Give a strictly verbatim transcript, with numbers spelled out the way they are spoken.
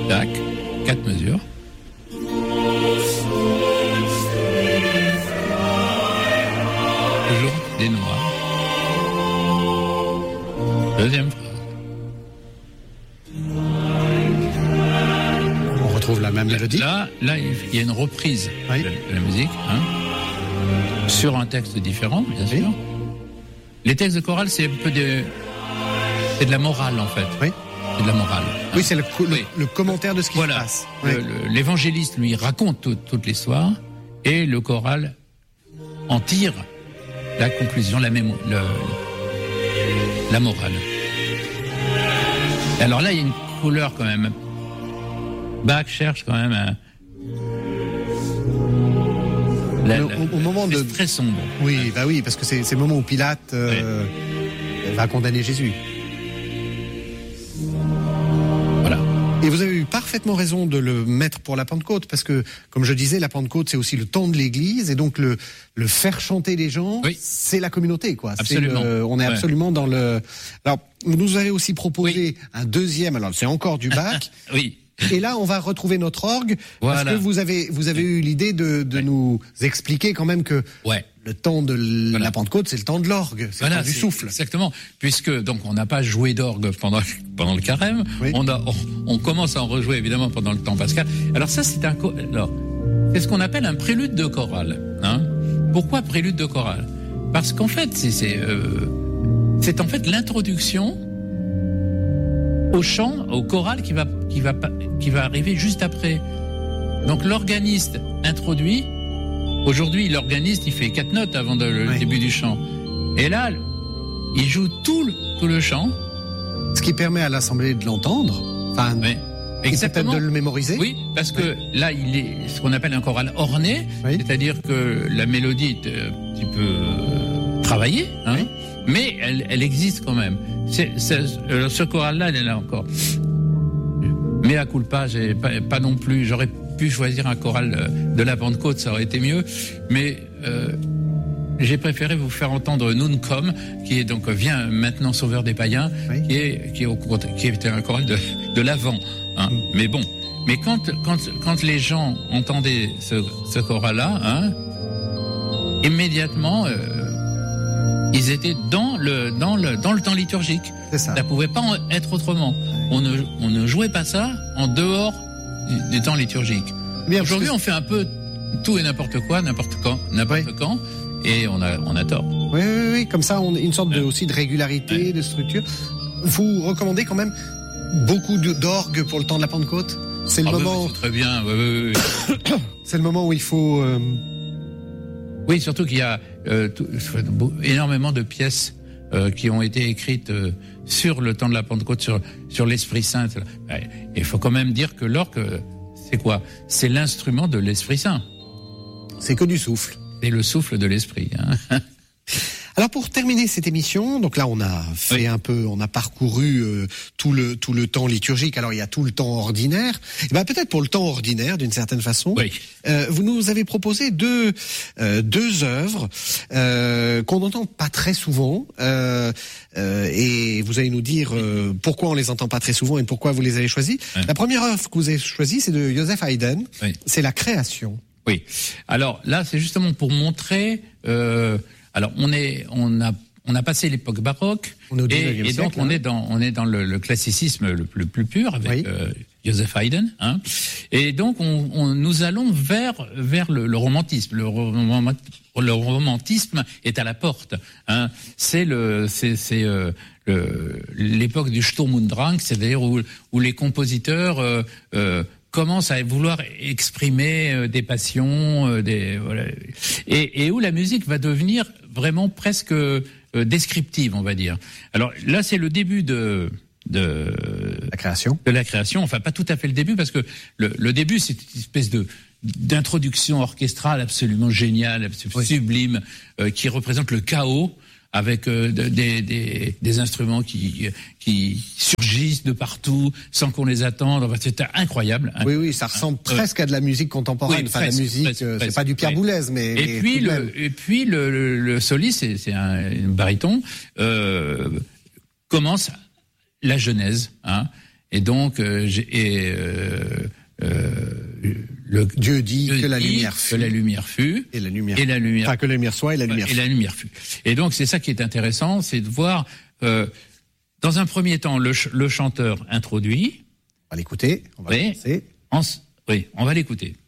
tac, quatre mesures. Toujours des noirs. Deuxième phrase. On retrouve la même mélodie. Là, là, il y a une reprise oui. de, de la musique, hein, sur un texte différent, bien sûr. Oui. Les textes de chorale, c'est un peu de, c'est de la morale en fait. Oui. C'est de la morale. Oui, hein. c'est le, le, oui. le commentaire de ce qui voilà. se passe. Le, oui. le, l'évangéliste lui raconte tout, toute l'histoire et le choral en tire la conclusion, la mémo, le, la morale. Alors là, il y a une couleur quand même. Bach cherche quand même un... La, le, la, au, au moment de... C'est très sombre. Oui, hein. bah oui, parce que c'est, c'est le moment où Pilate euh, oui. va condamner Jésus. Voilà. Et vous avez eu parfaitement raison de le mettre pour la Pentecôte, parce que, comme je disais, la Pentecôte, c'est aussi le temps de l'Église, et donc le, le faire chanter les gens, oui. c'est la communauté, quoi. Absolument. C'est le, on est ouais. absolument dans le... Alors, vous nous avez aussi proposé oui. un deuxième, alors c'est encore du Bach. Oui. Et là, on va retrouver notre orgue, voilà. parce que vous avez, vous avez eu l'idée de, de ouais. nous expliquer quand même que ouais. le temps de l... voilà. la Pentecôte, c'est le temps de l'orgue, c'est voilà, le temps du souffle. Exactement, puisque donc on n'a pas joué d'orgue pendant pendant le carême, oui. on, a, on, on commence à en rejouer évidemment pendant le temps pascal. Alors ça, c'est un, alors c'est ce qu'on appelle un prélude de chorale. Hein. Pourquoi prélude de chorale ? Parce qu'en fait, c'est c'est, euh, c'est en fait l'introduction au chant, au choral qui va, qui va, qui va arriver juste après. Donc l'organiste introduit. Aujourd'hui, l'organiste, il fait quatre notes avant de, le oui. début du chant. Et là, il joue tout le, tout le chant. Ce qui permet à l'assemblée de l'entendre. Enfin, oui. Exactement. Peut-être de le mémoriser. Oui, parce que oui. là, il est ce qu'on appelle un choral orné, oui. c'est-à-dire que la mélodie est un petit peu travaillée, hein, oui. mais elle, elle existe quand même. C'est, c'est, ce choral-là, elle est là encore. Mais à culpa, j'ai pas, pas non plus. J'aurais pu choisir un choral de la Pentecôte, ça aurait été mieux. Mais euh, j'ai préféré vous faire entendre Nunquam, qui est donc Viens maintenant sauveur des païens, oui. qui est qui est au qui était un choral de de l'Avent. Hein. Mm. Mais bon, mais quand quand quand les gens entendaient ce ce choral-là, hein, immédiatement. Euh, Ils étaient dans le dans le dans le temps liturgique. C'est ça. Ça pouvait pas être autrement. On ne on ne jouait pas ça en dehors du, du temps liturgique. Bien, aujourd'hui, on fait un peu tout et n'importe quoi, n'importe quand, n'importe oui. quand, et on a on a tort. Oui, oui, oui. Comme ça, on a une sorte de, aussi de régularité, oui. de structure. Vous recommandez quand même beaucoup de, d'orgue pour le temps de la Pentecôte. C'est le ah moment. Oui, c'est très bien. Oui, oui, oui. C'est le moment où il faut. Euh... Oui, surtout qu'il y a euh, tout, énormément de pièces euh, qui ont été écrites euh, sur le temps de la Pentecôte, sur sur l'Esprit Saint. Il faut quand même dire que l'orgue, c'est quoi ? C'est l'instrument de l'Esprit Saint. C'est que du souffle. C'est le souffle de l'Esprit. Hein. Alors pour terminer cette émission, donc là on a fait oui. un peu, on a parcouru euh, tout le tout le temps liturgique. Alors il y a tout le temps ordinaire. Et ben peut-être pour le temps ordinaire, d'une certaine façon, oui. euh, vous nous avez proposé deux euh, deux œuvres euh, qu'on n'entend pas très souvent. Euh, euh, et vous allez nous dire euh, pourquoi on les entend pas très souvent et pourquoi vous les avez choisies. Oui. La première œuvre que vous avez choisie, c'est de Joseph Haydn. Oui. C'est la Création. Oui. Alors là, c'est justement pour montrer. Euh, Alors on est, on a, on a passé l'époque baroque et, et donc siècle, on hein. est dans, on est dans le, le classicisme le, le plus pur avec oui. euh, Joseph Haydn, hein. Et donc on, on, nous allons vers vers le, le romantisme. Le, rom, le romantisme est à la porte, hein. C'est le, c'est c'est euh, le, l'époque du Sturm und Drang, c'est-à-dire où où les compositeurs euh, euh, commence à vouloir exprimer euh, des passions, euh, des voilà, et, et où la musique va devenir vraiment presque euh, descriptive, on va dire. Alors là, c'est le début de de la création, de la création. Enfin, pas tout à fait le début, parce que le, le début, c'est une espèce de d'introduction orchestrale absolument géniale, absolument oui. sublime, euh, qui représente le chaos. Avec euh, des, des, des instruments qui, qui surgissent de partout sans qu'on les attende. Enfin, c'était incroyable. Oui, oui, ça ressemble euh, presque à de la musique contemporaine. Oui, enfin, presque, la musique, presque, euh, c'est presque, pas du Pierre oui. Boulez, mais. Et mais puis le, et puis le, le, le soliste, c'est, c'est un, un baryton, euh, commence la Genèse, hein. Et donc, euh, j'ai, et, euh, euh, le, Dieu dit Dieu que la dit lumière fut. Que la lumière fut. Et la lumière. Et la lumière. Enfin, que la lumière soit et la lumière Et fut. la lumière fut. Et donc, c'est ça qui est intéressant, c'est de voir, euh, dans un premier temps, le, ch- le chanteur introduit. On va l'écouter. On va Oui. l'écouter. En, oui, on va l'écouter.